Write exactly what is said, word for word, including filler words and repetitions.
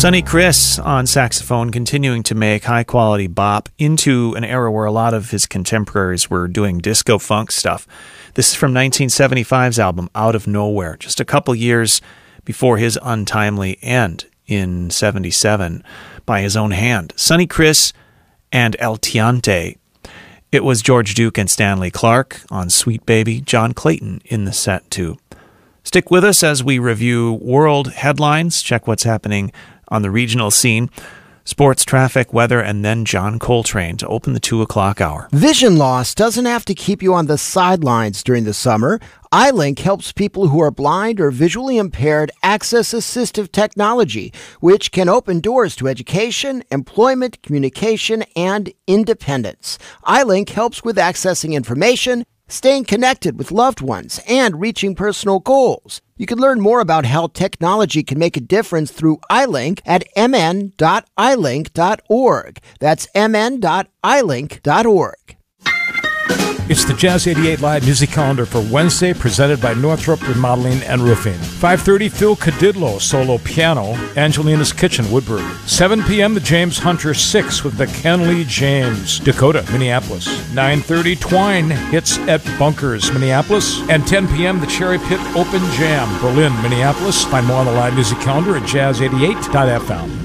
Sonny Criss on saxophone, continuing to make high-quality bop into an era where a lot of his contemporaries were doing disco funk stuff. This is from nineteen seventy-five's album, Out of Nowhere, just a couple years before his untimely end in seventy-seven by his own hand. Sonny Criss and El Tiante. It was George Duke and Stanley Clarke on Sweet Baby, John Clayton in the set too. Stick with us as we review world headlines, check what's happening on the regional scene, sports, traffic, weather, and then John Coltrane to open the two o'clock hour. Vision loss doesn't have to keep you on the sidelines during the summer. iLink helps people who are blind or visually impaired access assistive technology, which can open doors to education, employment, communication, and independence. iLink helps with accessing information, staying connected with loved ones, and reaching personal goals. You can learn more about how technology can make a difference through iLink at m n dot i link dot org. That's m n dot i link dot org. It's the Jazz eighty-eight Live Music Calendar for Wednesday, presented by Northrop Remodeling and Roofing. five thirty, Phil Cadidlo, solo piano, Angelina's Kitchen, Woodbury. seven p.m., the James Hunter six with McKinley James, Dakota, Minneapolis. nine thirty, Twine hits at Bunkers, Minneapolis. And ten p.m., the Cherry Pit Open Jam, Berlin, Minneapolis. Find more on the Live Music Calendar at jazz eighty-eight dot f m.